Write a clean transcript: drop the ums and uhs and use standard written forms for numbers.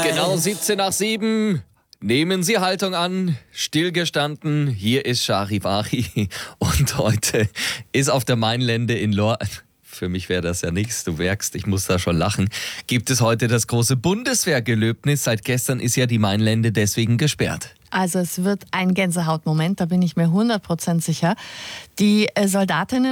Genau 17 nach 7. Nehmen Sie Haltung an, stillgestanden. Hier ist Charivari und heute ist auf der Mainlände in Lohr. Für mich wäre das ja nichts, du merkst, ich muss da schon lachen. Gibt es heute das große Bundeswehrgelöbnis? Seit gestern ist ja die Mainlände deswegen gesperrt. Also es wird ein Gänsehautmoment, da bin ich mir 100% sicher. Die Soldatinnen